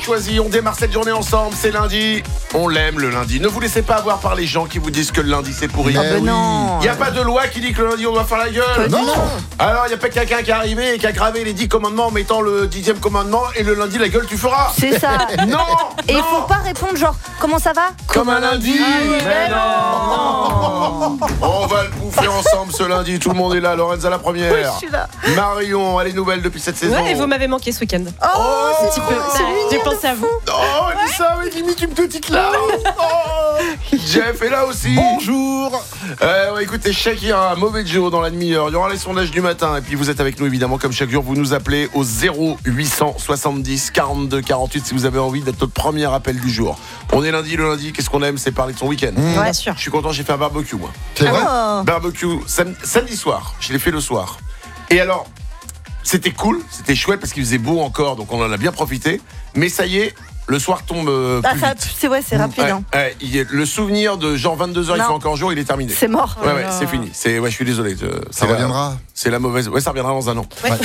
Choisi, on démarre cette journée ensemble, c'est lundi. On l'aime le lundi. Ne vous laissez pas avoir par les gens qui vous disent que le lundi c'est pourri. Ah ben non. Il n'y a pas de loi qui dit que le lundi on doit faire la gueule. Non. Alors il n'y a pas quelqu'un qui est arrivé et qui a gravé les 10 commandements en mettant le 10e commandement et le lundi la gueule tu feras. C'est ça. Non. Et il faut pas répondre genre comment ça va? Comme un lundi. Mais non. On va le bouffer ensemble ce lundi. Tout le monde est là. Lorenza la première. Oui, je suis là. Marion, elle est nouvelle depuis cette saison. Ouais, et vous m'avez manqué ce week-end. Oh, un c'est petit peu. J'ai pensé à vous. Oh, Elissa, oui, limite une petite larme. Oh. Jeff est là aussi. Bonjour. Écoutez, Shakira, mauvais Joe dans la demi-heure. Il y aura les sondages du matin. Et puis vous êtes avec nous évidemment comme chaque jour. Vous nous appelez au 0870 42 48 si vous avez envie d'être notre premier appel du jour. On est lundi, le lundi, qu'est-ce qu'on aime? C'est parler de son week-end. Ouais. Bien sûr. Je suis content, j'ai fait un barbecue moi. C'est vrai? Oh. Barbecue samedi soir. Je l'ai fait le soir. Et alors, c'était cool, c'était chouette parce qu'il faisait beau encore, donc on en a bien profité. Mais ça y est, le soir tombe Ah, plus ça, vite. c'est rapide. Hein. Le souvenir de genre 22h, il Non. fait encore jour, il est terminé. C'est mort. Ouais, c'est fini. Je suis désolé. Ça reviendra. C'est la mauvaise. Ouais, ça reviendra dans un an.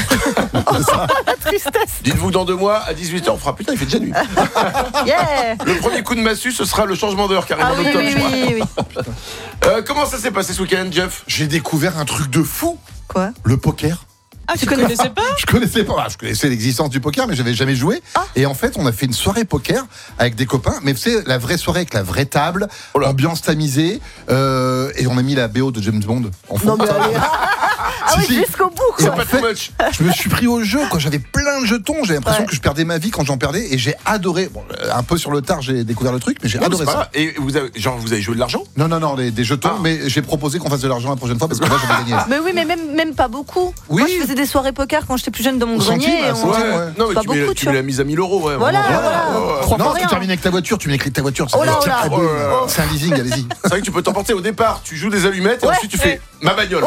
La tristesse. Dites-vous dans 2 mois, à 18h, on fera. Putain, il fait déjà nuit. Yeah. Le premier coup de massue, ce sera le changement d'heure, carrément Ah oui, d'octobre, oui, je crois. oui, oui. Comment ça s'est passé ce week-end, Jeff? J'ai découvert un truc de fou. Quoi? Le poker. Ah, tu connaissais pas? Je connaissais pas. Je connaissais l'existence du poker, mais j'avais jamais joué. Et en fait, on a fait une soirée poker avec des copains. Mais c'est la vraie soirée avec la vraie table, Oh là. ambiance tamisée. Et on a mis la BO de James Bond en fond. Non, mais allez. Ah oui, Si. jusqu'au bout, Et C'est quoi. pas en fait, too much. je me suis pris au jeu, quoi. J'avais plein de jetons. J'ai l'impression Ouais. que je perdais ma vie quand j'en perdais. Et j'ai adoré. Bon, un peu sur le tard, j'ai découvert le truc, mais j'ai Non, adoré c'est pas ça. grave. Et vous avez joué de l'argent? Non, des jetons, Ah. mais j'ai proposé qu'on fasse de l'argent la prochaine fois parce que là, j'avais gagné. Mais oui, mais même pas beaucoup. Oui. Moi, je faisais des soirées poker quand j'étais plus jeune dans mon Au grenier. centime, Et à on- centime, ouais. Non, mais Pas tu mets beaucoup, tu la vois. mise à 1000 euros, ouais. Voilà, vraiment. voilà. Ouais. Crois Non, pas tu rien. termines avec ta voiture, tu mets les clés de ta voiture. Oh là, oh là. Très beau. C'est un leasing, allez-y. C'est vrai que tu peux t'emporter au départ. Tu joues des allumettes et Ouais. ensuite tu fais ma bagnole.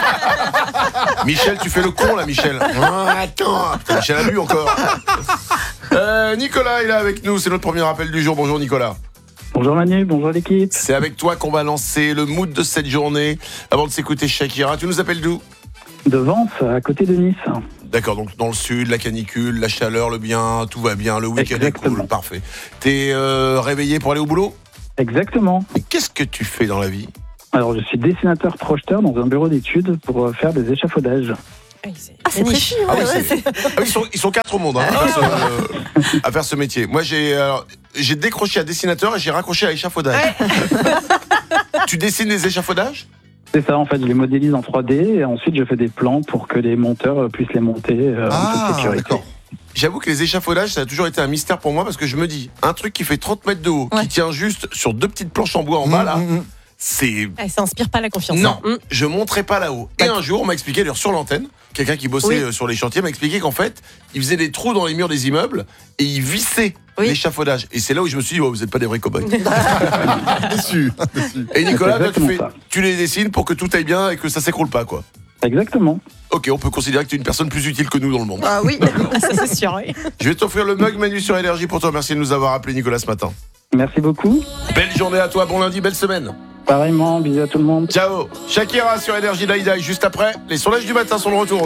Michel, tu fais le con là, Michel. Attends, putain, Michel a bu encore. Nicolas est là avec nous. C'est notre premier appel du jour. Bonjour Nicolas. Bonjour Manu, bonjour l'équipe. C'est avec toi qu'on va lancer le mood de cette journée. Avant de s'écouter Shakira, tu nous appelles d'où? De Vence, à côté de Nice. D'accord, donc dans le sud, la canicule, la chaleur, le bien, tout va bien, le week-end est cool, Exactement. parfait. T'es réveillé pour aller au boulot? Exactement. Mais qu'est-ce que tu fais dans la vie? Alors je suis dessinateur projeteur dans un bureau d'études pour faire des échafaudages. Ah, c'est précis. Ah oui, ouais, ouais, c'est- c'est- Ah oui, ils sont 4 au monde hein, à faire ce métier. Moi, j'ai décroché à dessinateur et j'ai raccroché à échafaudage. Tu dessines des échafaudages? C'est ça, en fait, je les modélise en 3D et ensuite je fais des plans pour que les monteurs puissent les monter en toute sécurité. D'accord. J'avoue que les échafaudages, ça a toujours été un mystère pour moi parce que je me dis, un truc qui fait 30 mètres de haut, Ouais. qui tient juste sur 2 petites planches en bois en bas, là, c'est... Ça inspire pas la confiance. Non, hein. je monterai pas là-haut. Et un jour, on m'a expliqué, d'ailleurs sur l'antenne, quelqu'un qui bossait Oui. sur les chantiers m'a expliqué qu'en fait, il faisait des trous dans les murs des immeubles et il vissait Oui. l'échafaudage. Et c'est là où je me suis dit, oh, vous n'êtes pas des vrais cow-boys. Déçu. Et Nicolas, C'est toi, exactement ça. tu les dessines pour que tout aille bien et que ça s'écroule pas, quoi. Exactement. Ok, on peut considérer que tu es une personne plus utile que nous dans le monde. Ah oui. Ah, ça, c'est sûr. Oui. Je vais t'offrir le mug Manu sur Énergie pour toi. Merci de nous avoir appelé, Nicolas, ce matin. Merci beaucoup. Belle journée à toi, bon lundi, belle semaine. Pareillement, bisous à tout le monde. Ciao. Shakira sur Énergie Daïda. Et juste après, les sondages du matin sont de retour.